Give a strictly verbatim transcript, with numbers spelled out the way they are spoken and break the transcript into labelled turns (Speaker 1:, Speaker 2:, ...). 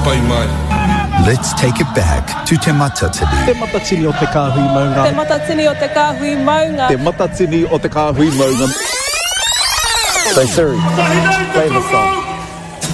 Speaker 1: pai mai.
Speaker 2: Let's take it back to Te Matatini.
Speaker 3: Te matatini o te kāhui maunga.
Speaker 4: Te matatini o te kāhui maunga.
Speaker 3: Te matatini o te kāhui maunga. So Siri, play the song.